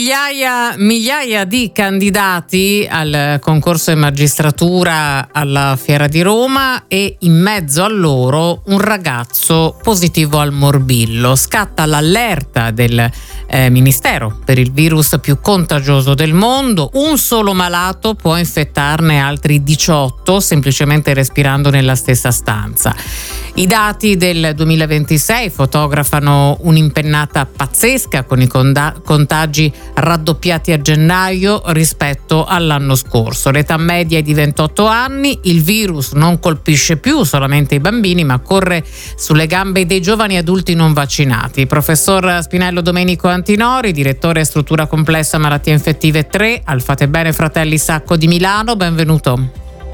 Migliaia di candidati al concorso in magistratura alla Fiera di Roma e in mezzo a loro un ragazzo positivo al morbillo. Scatta l'allerta del Ministero per il virus più contagioso del mondo. Un solo malato può infettarne altri 18 semplicemente respirando nella stessa stanza. I dati del 2026 fotografano un'impennata pazzesca con i contagi raddoppiati a gennaio rispetto all'anno scorso. L'età media è di 28 anni, il virus non colpisce più solamente i bambini ma corre sulle gambe dei giovani adulti non vaccinati. Professor Spinello Domenico Antinori, direttore struttura complessa malattie infettive 3 al Fatebenefratelli Fratelli Sacco di Milano, benvenuto.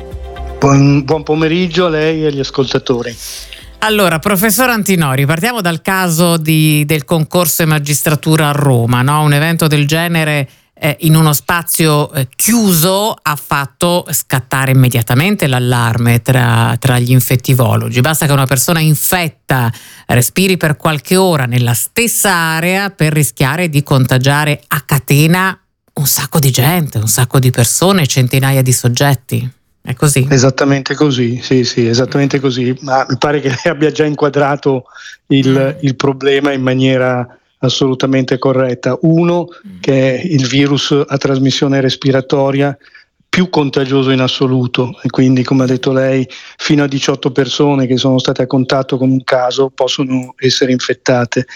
Buon pomeriggio a lei e agli ascoltatori. Allora, professor Antinori, partiamo dal caso del concorso in magistratura a Roma, no? Un evento del genere in uno spazio chiuso ha fatto scattare immediatamente l'allarme tra gli infettivologi. Basta che una persona infetta respiri per qualche ora nella stessa area per rischiare di contagiare a catena un sacco di gente, un sacco di persone, centinaia di soggetti. È così? Esattamente così, sì, esattamente così. Ma mi pare che lei abbia già inquadrato il problema in maniera assolutamente corretta. Uno, che è il virus a trasmissione respiratoria più contagioso in assoluto, e quindi, come ha detto lei, fino a 18 persone che sono state a contatto con un caso possono essere infettate.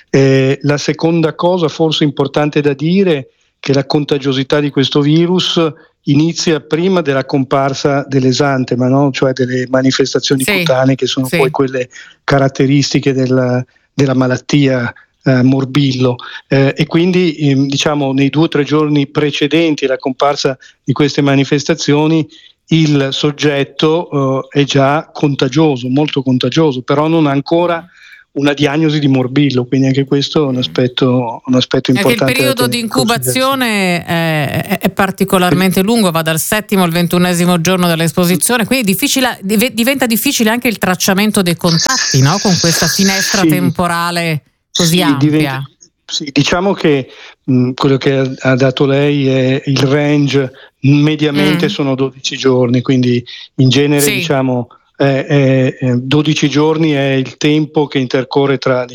La seconda cosa forse importante da dire è che la contagiosità di questo virus inizia prima della comparsa dell'esantema, no? Cioè delle manifestazioni cutanee che sono poi quelle caratteristiche della malattia morbillo, e quindi diciamo nei 2 o 3 giorni precedenti alla comparsa di queste manifestazioni il soggetto è già contagioso, molto contagioso, però non ha ancora una diagnosi di morbillo, quindi anche questo è un aspetto importante. Il periodo di incubazione è particolarmente lungo, va dal 7° al 21° giorno dell'esposizione, quindi diventa difficile anche il tracciamento dei contatti, no? Con questa finestra temporale così ampia. Diciamo che quello che ha dato lei è il range, mediamente sono 12 giorni, quindi in genere diciamo 12 giorni è il tempo che intercorre tra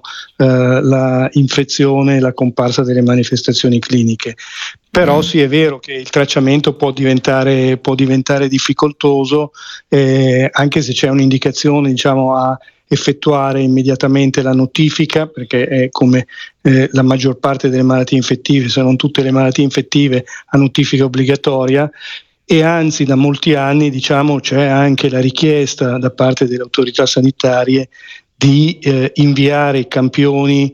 la infezione e la comparsa delle manifestazioni cliniche. Però sì, è vero che il tracciamento può diventare difficoltoso, anche se c'è un'indicazione a effettuare immediatamente la notifica, perché è come la maggior parte delle malattie infettive, se non tutte le malattie infettive, a notifica obbligatoria. E anzi, da molti anni c'è anche la richiesta da parte delle autorità sanitarie di inviare campioni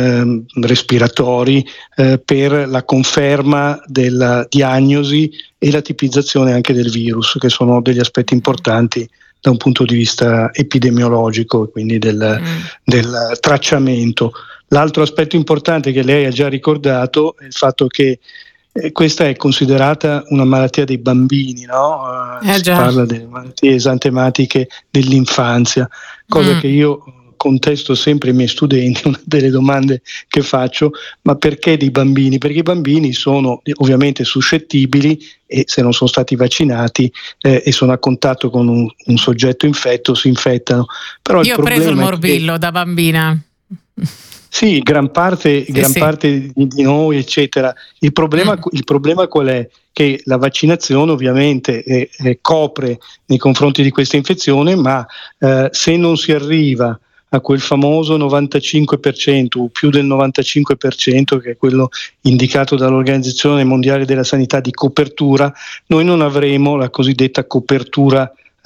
respiratori per la conferma della diagnosi e la tipizzazione anche del virus, che sono degli aspetti importanti da un punto di vista epidemiologico e quindi del tracciamento. L'altro aspetto importante che lei ha già ricordato è il fatto che questa è considerata una malattia dei bambini, no? Si parla delle malattie esantematiche dell'infanzia, cosa che io contesto sempre ai miei studenti. Una delle domande che faccio: ma perché dei bambini? Perché i bambini sono ovviamente suscettibili, e se non sono stati vaccinati e sono a contatto con un soggetto infetto, si infettano. Però io ho preso il morbillo da bambina. Sì, gran parte di noi, eccetera. Il problema qual è? Che la vaccinazione ovviamente copre nei confronti di questa infezione, ma se non si arriva a quel famoso 95% o più del 95%, che è quello indicato dall'Organizzazione Mondiale della Sanità di copertura, noi non avremo la cosiddetta copertura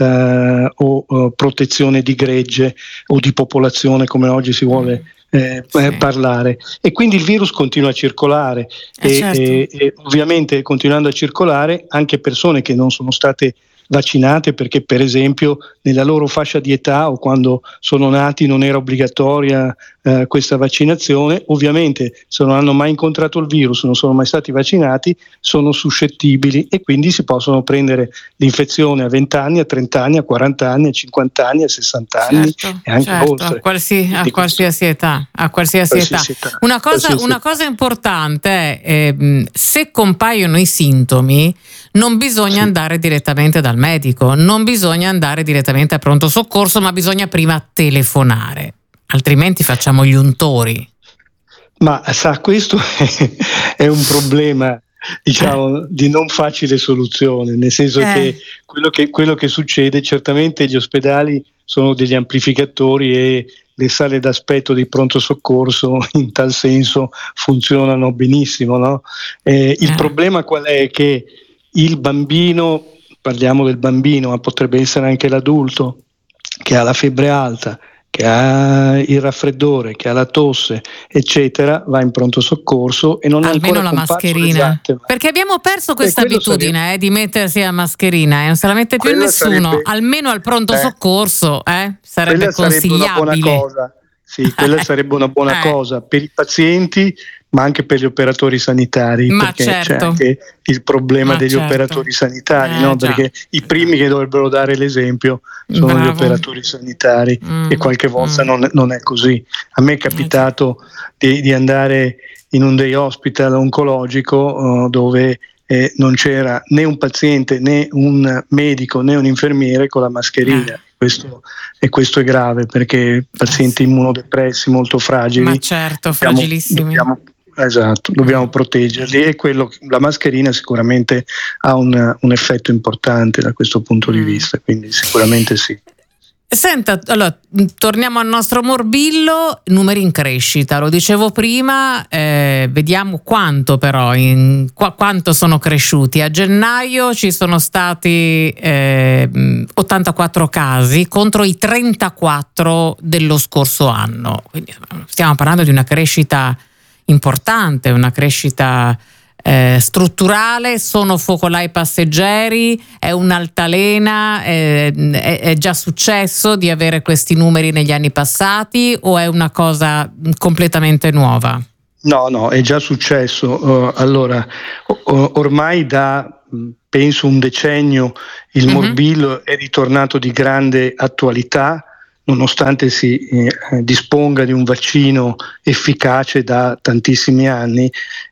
o protezione di gregge o di popolazione, come oggi si vuole parlare, e quindi il virus continua a circolare e ovviamente, continuando a circolare, anche persone che non sono state vaccinate perché per esempio nella loro fascia di età o quando sono nati non era obbligatoria questa vaccinazione. Ovviamente se non hanno mai incontrato il virus, non sono mai stati vaccinati, sono suscettibili e quindi si possono prendere l'infezione a 20 anni, a 30 anni, a 40 anni, a 50 anni, a 60 anni e anche oltre. A qualsiasi età. Una cosa importante è se compaiono i sintomi non bisogna andare direttamente dal medico, non bisogna andare direttamente a pronto soccorso, ma bisogna prima telefonare. Altrimenti facciamo gli untori. Ma questo è un problema, diciamo, di non facile soluzione, nel senso che quello che succede, certamente gli ospedali sono degli amplificatori e le sale d'aspetto di pronto soccorso in tal senso funzionano benissimo, no? Il problema qual è? Che il bambino, parliamo del bambino, ma potrebbe essere anche l'adulto, che ha la febbre alta, che ha il raffreddore, che ha la tosse, eccetera, va in pronto soccorso e non ha almeno ancora la mascherina, perché abbiamo perso questa abitudine di mettersi la mascherina, non se la mette più nessuno, almeno al pronto soccorso sarebbe consigliabile. Una buona cosa. Sì, quella sarebbe una buona cosa per i pazienti, ma anche per gli operatori sanitari, perché c'è anche il problema degli operatori sanitari, no? Perché i primi che dovrebbero dare l'esempio sono gli operatori sanitari e qualche volta non è così. A me è capitato di andare in un day hospital oncologico dove non c'era né un paziente né un medico né un infermiere con la mascherina. Questo è grave, perché pazienti immunodepressi molto fragili, fragilissimi. Dobbiamo proteggerli, e la mascherina sicuramente ha un effetto importante da questo punto di vista, quindi sicuramente sì. Senta, allora torniamo al nostro morbillo, numeri in crescita, lo dicevo prima, vediamo quanto però, quanto sono cresciuti. A gennaio ci sono stati 84 casi contro i 34 dello scorso anno, quindi stiamo parlando di una crescita importante, una crescita strutturale. Sono focolai passeggeri, è un'altalena, è già successo di avere questi numeri negli anni passati o è una cosa completamente nuova? No, è già successo. Allora, ormai da penso un decennio il morbillo è ritornato di grande attualità, nonostante si disponga di un vaccino efficace da tantissimi anni.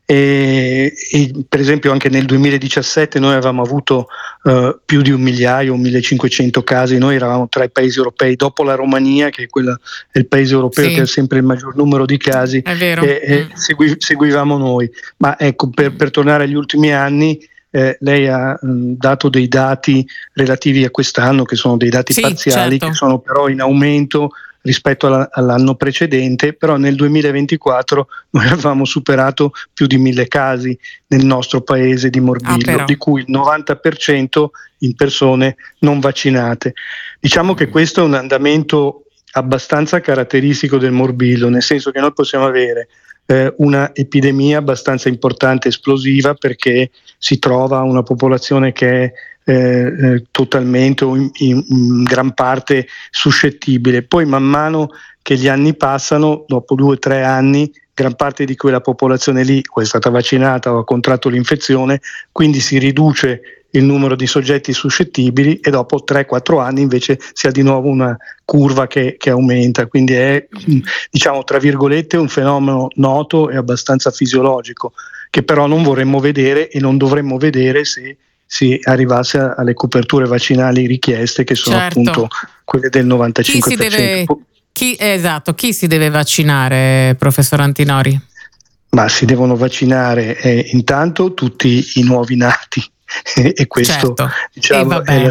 E per esempio anche nel 2017 noi avevamo avuto più di 1.500.000 casi. Noi eravamo tra i paesi europei, dopo la Romania, che è il paese europeo che ha sempre il maggior numero di casi, è vero. Seguivamo noi. Ma ecco, per tornare agli ultimi anni, lei ha dato dei dati relativi a quest'anno, che sono dei dati parziali, che sono però in aumento rispetto all'anno precedente. Però nel 2024 noi avevamo superato più di 1.000 casi nel nostro paese di morbillo, di cui il 90% in persone non vaccinate. Diciamo che questo è un andamento abbastanza caratteristico del morbillo, nel senso che noi possiamo avere una epidemia abbastanza importante, esplosiva, perché si trova una popolazione che è totalmente o in gran parte suscettibile. Poi man mano che gli anni passano, dopo 2 o 3 anni, gran parte di quella popolazione lì o è stata vaccinata o ha contratto l'infezione, quindi si riduce il numero di soggetti suscettibili e dopo 3-4 anni invece si ha di nuovo una curva che aumenta, quindi è, diciamo, tra virgolette, un fenomeno noto e abbastanza fisiologico, che però non vorremmo vedere e non dovremmo vedere se si arrivasse alle coperture vaccinali richieste, che sono appunto quelle del 95%. Chi si deve vaccinare, professor Antinori? Ma si devono vaccinare intanto tutti i nuovi nati. E questo diciamo è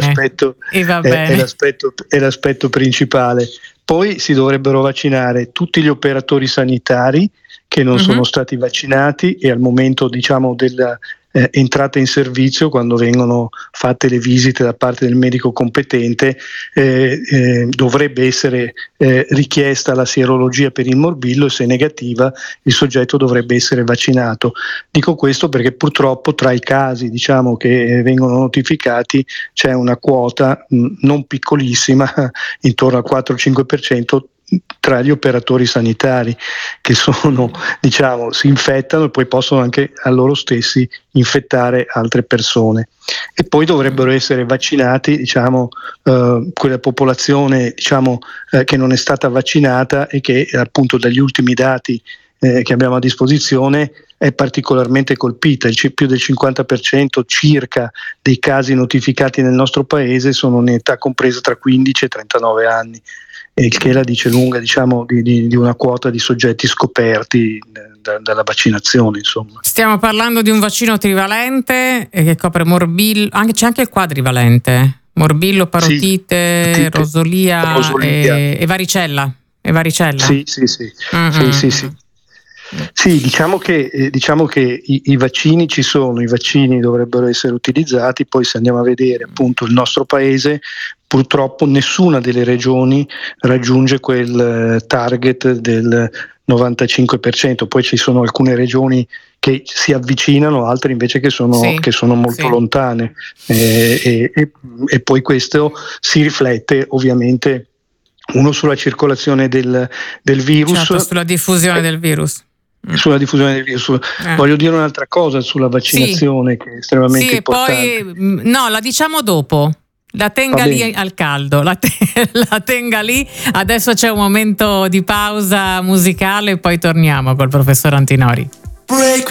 l'aspetto principale. Poi si dovrebbero vaccinare tutti gli operatori sanitari che non sono stati vaccinati, e al momento, diciamo, della entrata in servizio, quando vengono fatte le visite da parte del medico competente, dovrebbe essere richiesta la sierologia per il morbillo, e se negativa il soggetto dovrebbe essere vaccinato. Dico questo perché purtroppo tra i casi, diciamo, che vengono notificati c'è una quota non piccolissima, intorno al 4-5%, tra gli operatori sanitari che sono, diciamo, si infettano e poi possono anche a loro stessi infettare altre persone. E poi dovrebbero essere vaccinati, diciamo, quella popolazione, diciamo, che non è stata vaccinata e che appunto dagli ultimi dati che abbiamo a disposizione è particolarmente colpita. Più del 50% circa dei casi notificati nel nostro paese sono in età compresa tra 15 e 39 anni, il che la dice lunga, diciamo, di una quota di soggetti scoperti dalla vaccinazione, insomma. Stiamo parlando di un vaccino trivalente che copre morbillo, c'è anche il quadrivalente, morbillo, parotite, sì, rosolia. E varicella. Sì. Sì, diciamo che i vaccini ci sono, i vaccini dovrebbero essere utilizzati, poi se andiamo a vedere appunto il nostro paese, purtroppo nessuna delle regioni raggiunge quel target del 95%, poi ci sono alcune regioni che si avvicinano, altre invece che sono molto lontane, e poi questo si riflette ovviamente sulla circolazione del virus, certo, sulla diffusione del virus. Sulla diffusione del virus. Voglio dire un'altra cosa sulla vaccinazione che è estremamente importante. Poi la diciamo dopo. La tenga lì al caldo, la tenga lì. Adesso c'è un momento di pausa musicale e poi torniamo col professor Antinori. Break